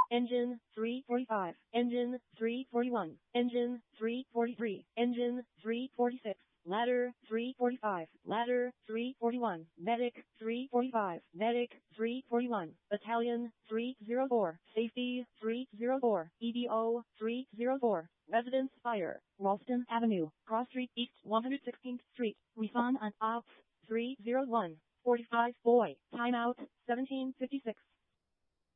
Engine 345. Engine 341. Engine 343. Engine 346. Ladder 345. Ladder 341. Medic 345. Medic 341. Battalion 304. Safety 304. EDO 304. Residence Fire. Ralston Avenue. Cross Street East 116th Street. Refund on Ops 301. 45 Boy. Timeout 1756.